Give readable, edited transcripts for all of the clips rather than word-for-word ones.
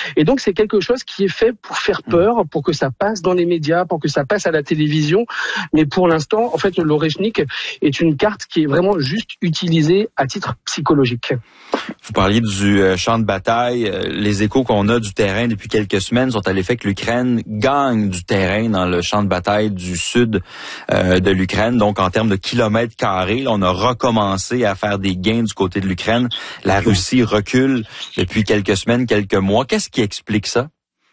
Et donc c'est quelque chose qui est fait pour faire peur, pour que ça passe dans les médias, pour que ça passe à la télévision. Mais pour l'instant, en fait, l'Oreshnik est une carte qui est vraiment juste utilisée à titre psychologique. Vous parliez du champ de bataille. Les échos qu'on a du terrain depuis quelques semaines sont à l'effet que l'Ukraine gagne du terrain dans le champ de bataille du sud de l'Ukraine. Donc, en termes de kilomètres carrés, là, on a recommencé à faire des gains du côté de l'Ukraine. La Russie recule depuis quelques semaines, quelques mois. Qu'est-ce qui explique ça?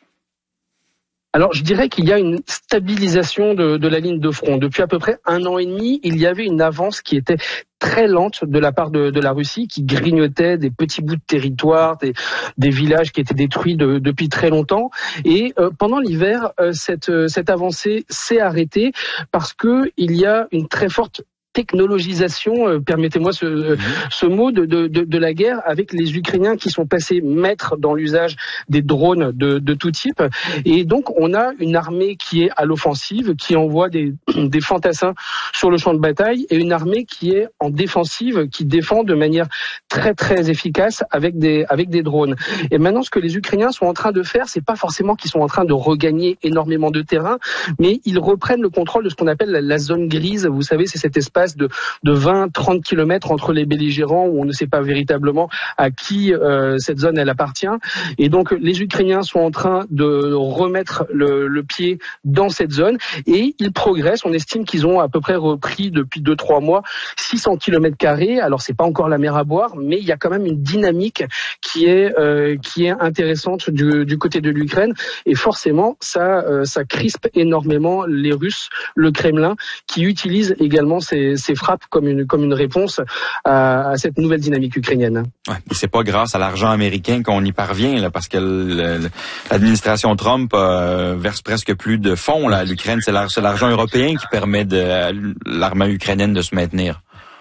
Alors, je dirais qu'il y a une stabilisation de la ligne de front. Depuis à peu près 1 an et demi, il y avait une avance qui était très lente de la part de la Russie, qui grignotait des petits bouts de territoire, des villages qui étaient détruits depuis très longtemps. Et pendant l'hiver, cette avancée s'est arrêtée parce que il y a une très forte technologisation, permettez-moi ce mot, de la guerre, avec les Ukrainiens qui sont passés maîtres dans l'usage des drones de tout type. Et donc, on a une armée qui est à l'offensive, qui envoie des fantassins sur le champ de bataille, et une armée qui est en défensive, qui défend de manière très, très efficace avec des drones. Et maintenant, ce que les Ukrainiens sont en train de faire, c'est pas forcément qu'ils sont en train de regagner énormément de terrain, mais ils reprennent le contrôle de ce qu'on appelle la zone grise. Vous savez, c'est cet espace de 20-30 kilomètres entre les belligérants où on ne sait pas véritablement à qui cette zone elle appartient. Et donc les Ukrainiens sont en train de remettre le pied dans cette zone et ils progressent. On estime qu'ils ont à peu près repris depuis 2-3 mois 600 kilomètres carrés. Alors c'est pas encore la mer à boire, mais il y a quand même une dynamique qui est intéressante du côté de l'Ukraine. Et forcément ça crispe énormément les Russes, le Kremlin, qui utilise également ces frappes comme une réponse à cette nouvelle dynamique ukrainienne. Ouais, et c'est pas grâce à l'argent américain qu'on y parvient, là, parce que l'administration Trump verse presque plus de fonds là, à l'Ukraine. C'est l'argent européen qui permet à l'armée ukrainienne de se maintenir.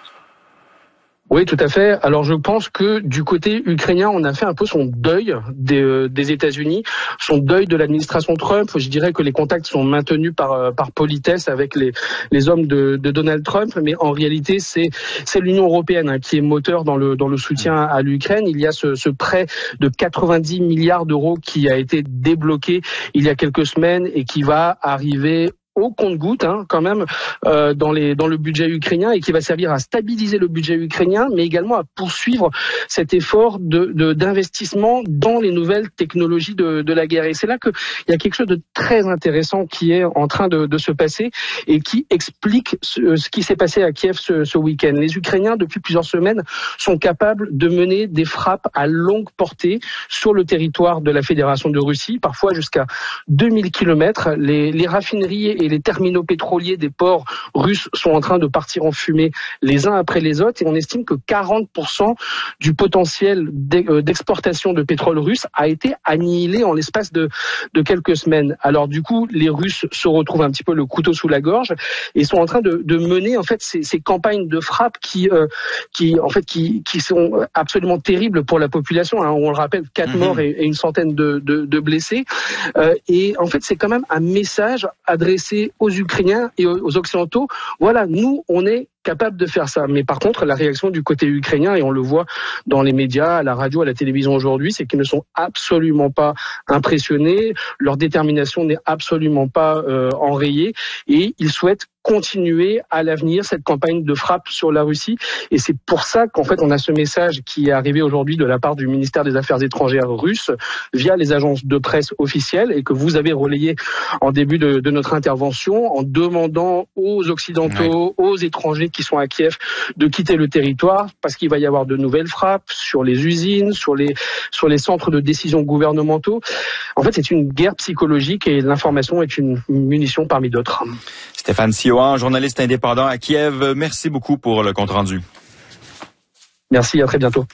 Oui, tout à fait. Alors, je pense que du côté ukrainien, on a fait un peu son deuil des États-Unis, son deuil de l'administration Trump. Je dirais que les contacts sont maintenus par politesse avec les hommes de Donald Trump, mais en réalité, c'est l'Union européenne qui est moteur dans le soutien à l'Ukraine. Il y a ce prêt de 90 milliards d'euros qui a été débloqué il y a quelques semaines et qui va arriver au compte-gouttes, quand même, dans le budget ukrainien, et qui va servir à stabiliser le budget ukrainien, mais également à poursuivre cet effort d'investissement dans les nouvelles technologies de la guerre. Et c'est là qu'il y a quelque chose de très intéressant qui est en train de se passer et qui explique ce qui s'est passé à Kiev ce week-end. Les Ukrainiens, depuis plusieurs semaines, sont capables de mener des frappes à longue portée sur le territoire de la Fédération de Russie, parfois jusqu'à 2000 kilomètres. Les raffineries et les terminaux pétroliers des ports russes sont en train de partir en fumée les uns après les autres, et on estime que 40% du potentiel d'exportation de pétrole russe a été annihilé en l'espace de quelques semaines. Alors du coup, les Russes se retrouvent un petit peu le couteau sous la gorge et sont en train de mener en fait ces campagnes de frappe qui sont absolument terribles pour la population. On le rappelle, 4 morts et une centaine de blessés. Et en fait, c'est quand même un message adressé aux Ukrainiens et aux Occidentaux. Voilà, nous, on est capable de faire ça. Mais par contre, la réaction du côté ukrainien, et on le voit dans les médias, à la radio, à la télévision aujourd'hui, c'est qu'ils ne sont absolument pas impressionnés. Leur détermination n'est absolument pas enrayée, et ils souhaitent continuer à l'avenir cette campagne de frappe sur la Russie. Et c'est pour ça qu'en fait on a ce message qui est arrivé aujourd'hui de la part du ministère des Affaires étrangères russe via les agences de presse officielles, et que vous avez relayé en début de notre intervention, en demandant aux Occidentaux, aux étrangers qui sont à Kiev, de quitter le territoire, parce qu'il va y avoir de nouvelles frappes sur les usines, sur les centres de décision gouvernementaux. En fait, c'est une guerre psychologique, et l'information est une munition parmi d'autres. Stéphane Siohan, journaliste indépendant à Kiev, merci beaucoup pour le compte-rendu. Merci, à très bientôt.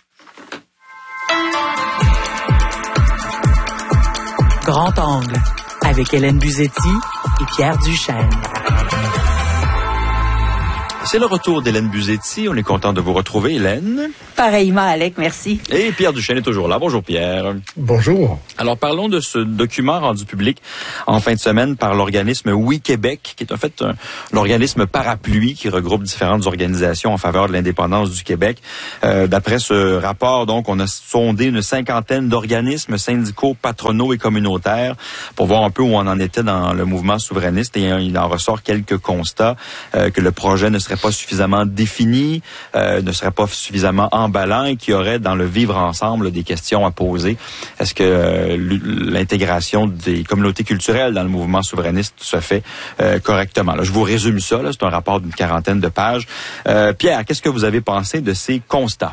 Grand angle, avec Hélène Buzetti et Pierre Duchesne. C'est le retour d'Hélène Buzetti. On est content de vous retrouver, Hélène. Pareillement, Alec, merci. Et Pierre Duchesne est toujours là. Bonjour, Pierre. Bonjour. Alors, parlons de ce document rendu public en fin de semaine par l'organisme Oui Québec, qui est en fait l'organisme parapluie qui regroupe différentes organisations en faveur de l'indépendance du Québec. D'après ce rapport, donc, on a sondé une cinquantaine d'organismes syndicaux, patronaux et communautaires pour voir un peu où on en était dans le mouvement souverainiste. Et il en ressort quelques constats, que le projet ne serait pas suffisamment défini, ne serait pas suffisamment emballant et qu'il y aurait dans le vivre ensemble des questions à poser. Est-ce que l'intégration des communautés culturelles dans le mouvement souverainiste se fait correctement? Là, je vous résume ça, là, c'est un rapport d'une 40aine de pages. Pierre, qu'est-ce que vous avez pensé de ces constats?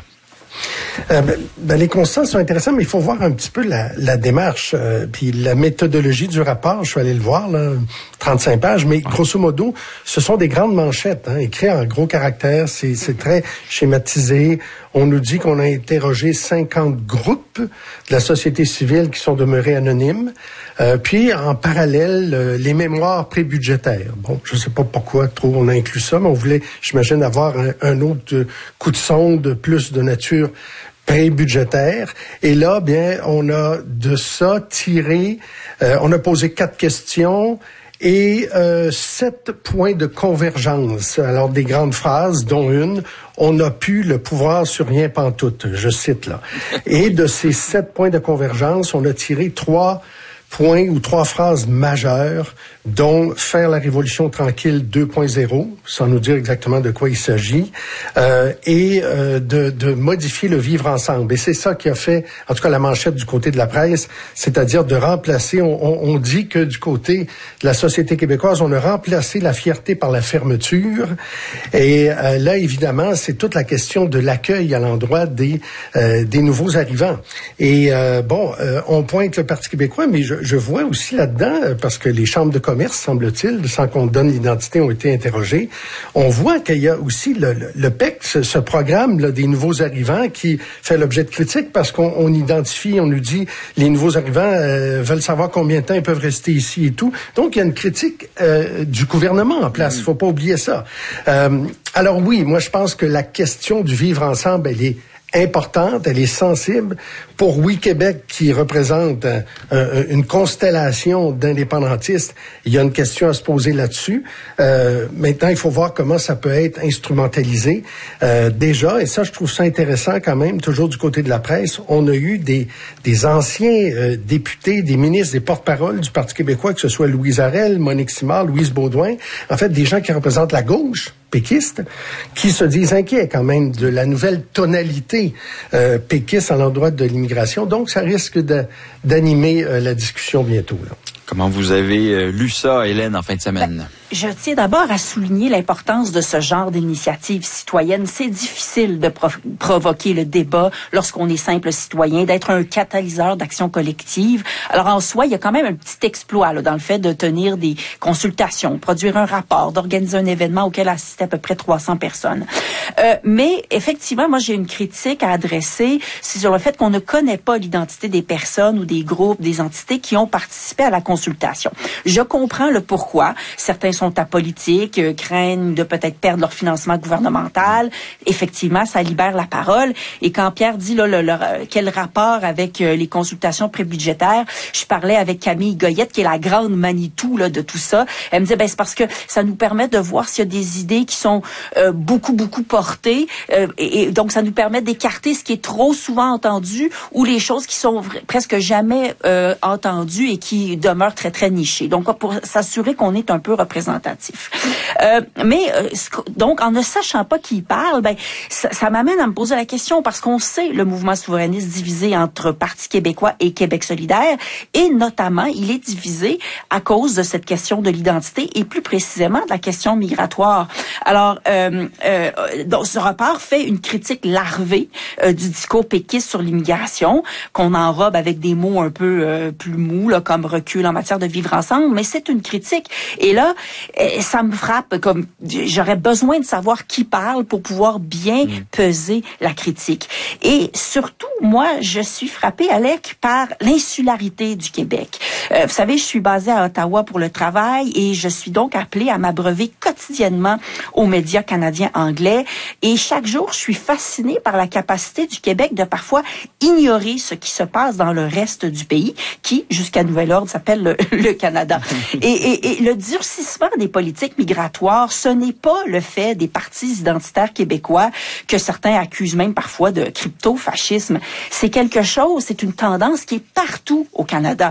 Les constats sont intéressants, mais il faut voir un petit peu la démarche, puis la méthodologie du rapport. Je suis allé le voir, là, 35 pages, mais grosso modo, ce sont des grandes manchettes, écrites en gros caractères. C'est très schématisé. On nous dit qu'on a interrogé 50 groupes de la société civile qui sont demeurés anonymes. Puis, en parallèle, les mémoires prébudgétaires. Bon, je sais pas pourquoi trop on a inclus ça, mais on voulait, j'imagine, avoir un autre coup de sonde plus de nature pré-budgétaire. Et là, bien, on a de ça tiré, on a posé 4 questions et 7 points de convergence. Alors, des grandes phrases, dont une, on n'a plus le pouvoir sur rien pantoute, je cite là. Et de ces 7 points de convergence, on a tiré 3 points ou 3 phrases majeures, dont faire la révolution tranquille 2.0, sans nous dire exactement de quoi il s'agit, et de modifier le vivre ensemble. Et c'est ça qui a fait, en tout cas la manchette du côté de la presse, c'est-à-dire de remplacer, on dit que du côté de la société québécoise, on a remplacé la fierté par la fermeture. Et là, évidemment, c'est toute la question de l'accueil à l'endroit des nouveaux arrivants. Et on pointe le Parti québécois, mais je vois aussi là-dedans, parce que les chambres de commerce, semble-t-il, sans qu'on donne l'identité, ont été interrogées. On voit qu'il y a aussi le PEC, ce programme là, des nouveaux arrivants qui fait l'objet de critiques parce qu'on identifie, on nous dit, les nouveaux arrivants veulent savoir combien de temps ils peuvent rester ici et tout. Donc, il y a une critique du gouvernement en place. Il faut pas oublier ça. Alors oui, moi, je pense que la question du vivre ensemble, elle est importante, elle est sensible. Pour Oui Québec, qui représente une constellation d'indépendantistes, il y a une question à se poser là-dessus. Maintenant, il faut voir comment ça peut être instrumentalisé. Déjà, et ça, je trouve ça intéressant quand même, toujours du côté de la presse, on a eu des anciens députés, des ministres, des porte-paroles du Parti québécois, que ce soit Louise Arel, Monique Simard, Louise Baudouin, en fait, des gens qui représentent la gauche péquistes, qui se disent inquiets quand même de la nouvelle tonalité péquiste à l'endroit de l'immigration. Donc, ça risque d'animer la discussion bientôt, là. Comment vous avez lu ça, Hélène, en fin de semaine? Je tiens d'abord à souligner l'importance de ce genre d'initiative citoyenne. C'est difficile de provoquer le débat lorsqu'on est simple citoyen, d'être un catalyseur d'action collective. Alors en soi, il y a quand même un petit exploit là, dans le fait de tenir des consultations, produire un rapport, d'organiser un événement auquel assistaient à peu près 300 personnes. Mais effectivement, moi j'ai une critique à adresser, c'est sur le fait qu'on ne connaît pas l'identité des personnes ou des groupes, des entités qui ont participé à la consultation. Je comprends le pourquoi. Certains sont apolitiques, craignent de peut-être perdre leur financement gouvernemental. Effectivement, ça libère la parole. Et quand Pierre dit là, quel rapport avec les consultations prébudgétaires, je parlais avec Camille Goyette, qui est la grande Manitou là, de tout ça. Elle me disait, c'est parce que ça nous permet de voir s'il y a des idées qui sont beaucoup portées. Et donc, ça nous permet d'écarter ce qui est trop souvent entendu ou les choses qui sont presque jamais entendues et qui demeurent très nichées. Donc, pour s'assurer qu'on est un peu représentatif. Donc, en ne sachant pas qui parle, ça m'amène à me poser la question parce qu'on sait le mouvement souverainiste divisé entre Parti québécois et Québec solidaire et notamment, il est divisé à cause de cette question de l'identité et plus précisément de la question migratoire. Alors, donc, ce rapport fait une critique larvée du discours péquiste sur l'immigration qu'on enrobe avec des mots un peu plus mous, là, comme recul en matière de vivre ensemble, mais c'est une critique. Et là, ça me frappe, comme j'aurais besoin de savoir qui parle pour pouvoir bien peser la critique. Et surtout, moi, je suis frappée, Alec, par l'insularité du Québec. Vous savez, je suis basée à Ottawa pour le travail et je suis donc appelée à m'abreuver quotidiennement aux médias canadiens anglais. Et chaque jour, je suis fascinée par la capacité du Québec de parfois ignorer ce qui se passe dans le reste du pays, qui, jusqu'à nouvel ordre, s'appelle le Canada. Et le durcissement des politiques migratoires, ce n'est pas le fait des partis identitaires québécois que certains accusent même parfois de crypto-fascisme. C'est quelque chose, c'est une tendance qui est partout au Canada.